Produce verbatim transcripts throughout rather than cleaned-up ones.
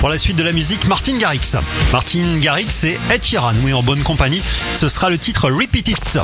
Pour la suite de la musique, Martin Garrix. Martin Garrix et Ed Sheeran, oui, en bonne compagnie. Ce sera le titre Repeat It.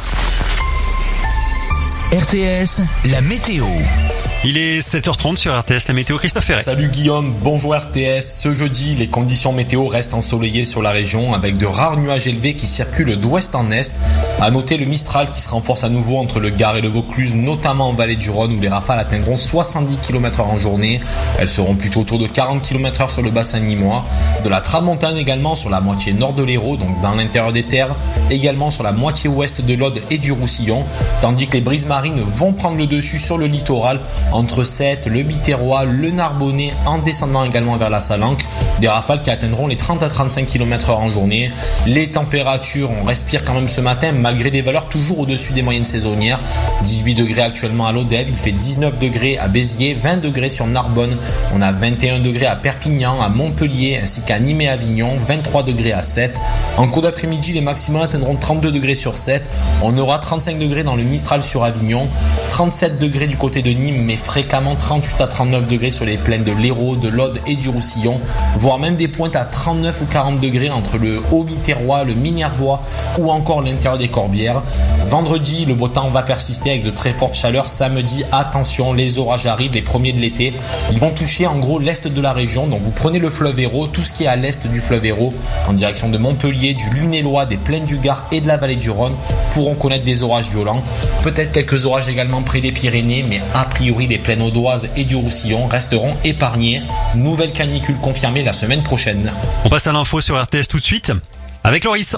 R T S, la météo. Il est sept heures trente sur R T S, la météo, Christophe Ferret. Salut Guillaume, bonjour R T S. Ce jeudi, les conditions météo restent ensoleillées sur la région avec de rares nuages élevés qui circulent d'ouest en est. À noter le Mistral qui se renforce à nouveau entre le Gard et le Vaucluse, notamment en vallée du Rhône où les rafales atteindront soixante-dix kilomètres heure en journée. Elles seront plutôt autour de quarante kilomètres heure sur le bassin nîmois. De la tramontane également sur la moitié nord de l'Hérault, donc dans l'intérieur des terres, également sur la moitié ouest de l'Aude et du Roussillon, tandis que les brises marines vont prendre le dessus sur le littoral entre Sète, le Biterrois, le Narbonnais, en descendant également vers la Salanque. Des rafales qui atteindront les trente à trente-cinq kilomètres heure en journée. Les températures, on respire quand même ce matin malgré des valeurs toujours au-dessus des moyennes saisonnières. dix-huit degrés actuellement à l'Odève, il fait dix-neuf degrés à Béziers, vingt degrés sur Narbonne. On a vingt et un degrés à Perpignan, à Montpellier ainsi qu'à Nîmes et Avignon, vingt-trois degrés à Sète. En cours d'après-midi, les maximums atteindront trente-deux degrés sur Sète. On aura trente-cinq degrés dans le Mistral sur Avignon, trente-sept degrés du côté de Nîmes, mais fréquemment trente-huit à trente-neuf degrés sur les plaines de l'Hérault, de l'Aude et du Roussillon, voire même des pointes à trente-neuf ou quarante degrés entre le Haut-Biterrois, le Minervois ou encore l'intérieur des Corbières. Vendredi, le beau temps va persister avec de très fortes chaleurs. Samedi, attention, les orages arrivent, les premiers de l'été. Ils vont toucher en gros l'est de la région, donc vous prenez le fleuve Hérault, tout ce qui est à l'est du fleuve Hérault, en direction de Montpellier, du Lunélois, des plaines du Gard et de la vallée du Rhône, pourront connaître des orages violents. Peut-être quelques orages également près des Pyrénées, mais a priori les plaines audoises et du Roussillon resteront épargnés. Nouvelle canicule confirmée la semaine prochaine. On passe à l'info sur R T S tout de suite avec Loris.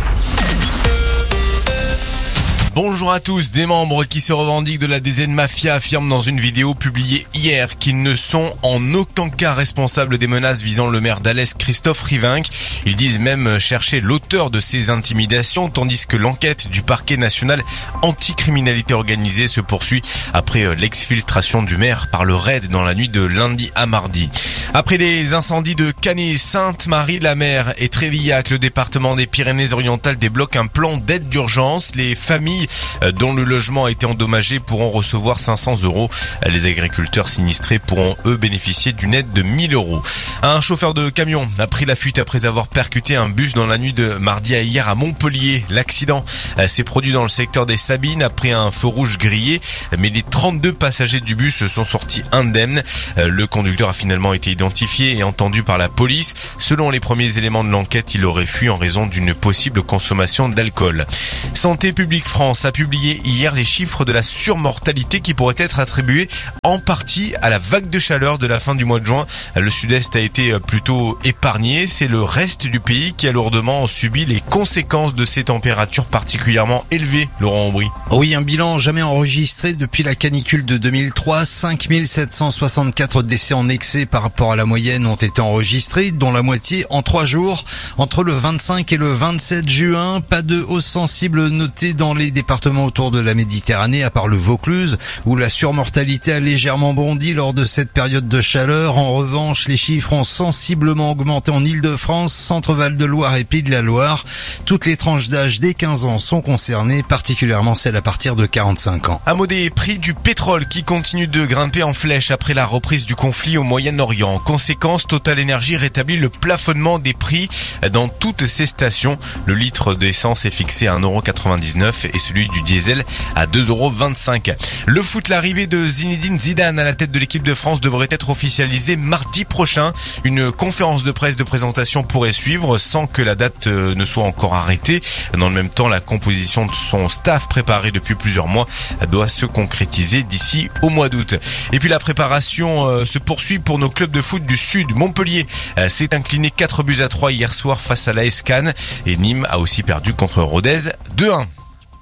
Bonjour à tous. Des membres qui se revendiquent de la D Z Mafia affirment dans une vidéo publiée hier qu'ils ne sont en aucun cas responsables des menaces visant le maire d'Alès, Christophe Rivinc. Ils disent même chercher l'auteur de ces intimidations, tandis que l'enquête du parquet national anticriminalité organisée se poursuit après l'exfiltration du maire par le raid dans la nuit de lundi à mardi. Après les incendies de Canet, Sainte-Marie-la-Mer et Trévillac, le département des Pyrénées-Orientales débloque un plan d'aide d'urgence. Les familles dont le logement a été endommagé pourront recevoir cinq cents euros. Les agriculteurs sinistrés pourront eux bénéficier d'une aide de mille euros. Un chauffeur de camion a pris la fuite après avoir percuté un bus dans la nuit de mardi à hier à Montpellier. L'accident s'est produit dans le secteur des Sabines après un feu rouge grillé, mais les trente-deux passagers du bus sont sortis indemnes. Le conducteur a finalement été identifié et entendu par la police. Selon les premiers éléments de l'enquête, il aurait fui en raison d'une possible consommation d'alcool. Santé publique France a publié hier les chiffres de la surmortalité qui pourraient être attribués en partie à la vague de chaleur de la fin du mois de juin. Le sud-est a été plutôt épargné. C'est le reste du pays qui a lourdement subi les conséquences de ces températures particulièrement élevées. Laurent Aubry. Oui, un bilan jamais enregistré depuis la canicule de deux mille trois. cinq mille sept cent soixante-quatre décès en excès par rapport à la moyenne ont été enregistrés, dont la moitié en trois jours. Entre le vingt-cinq et le vingt-sept juin, pas de hausse sensible notée dans les départements autour de la Méditerranée, à part le Vaucluse, où la surmortalité a légèrement bondi lors de cette période de chaleur. En revanche, les chiffres ont sensiblement augmenté en Île-de-France, Centre-Val de Loire et Pays de la Loire. Toutes les tranches d'âge des quinze ans sont concernées, particulièrement celles à partir de quarante-cinq ans. Un mot des prix du pétrole qui continue de grimper en flèche après la reprise du conflit au Moyen-Orient. Conséquence, Total Energy rétablit le plafonnement des prix dans toutes ses stations. Le litre d'essence est fixé à un euro quatre-vingt-dix-neuf et celui du diesel à deux euros vingt-cinq. Le foot, l'arrivée de Zinedine Zidane à la tête de l'équipe de France devrait être officialisée mardi prochain. Une conférence de presse de présentation pourrait suivre sans que la date ne soit encore arrêtée. Dans le même temps, la composition de son staff préparée depuis plusieurs mois doit se concrétiser d'ici au mois d'août. Et puis la préparation se poursuit pour nos clubs de foot du Sud. Montpellier s'est incliné quatre buts à trois hier soir face à l'A S Cannes et Nîmes a aussi perdu contre Rodez deux un.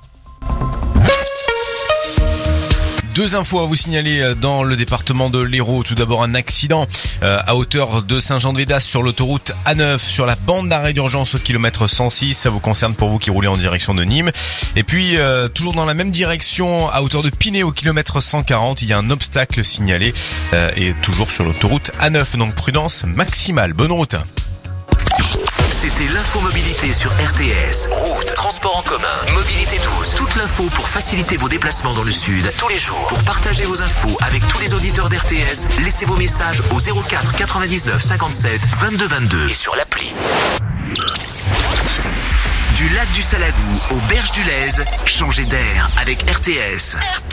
Deux infos à vous signaler dans le département de l'Hérault. Tout d'abord, un accident euh, à hauteur de Saint-Jean-de-Védas sur l'autoroute A neuf, sur la bande d'arrêt d'urgence au kilomètre cent six. Ça vous concerne pour vous qui roulez en direction de Nîmes. Et puis, euh, toujours dans la même direction, à hauteur de Pinet au kilomètre cent quarante, il y a un obstacle signalé euh, et toujours sur l'autoroute A neuf. Donc prudence maximale. Bonne route. C'était l'infomobilité sur R T S. Route, transport en commun, mobilité douce. Toute l'info pour faciliter vos déplacements dans le sud tous les jours. Pour partager vos infos avec tous les auditeurs d'R T S, laissez vos messages au zéro quatre quatre-vingt-dix-neuf cinquante-sept vingt-deux vingt-deux et sur l'appli. Du lac du Salagou aux berges du Lèze, changez d'air avec R T S.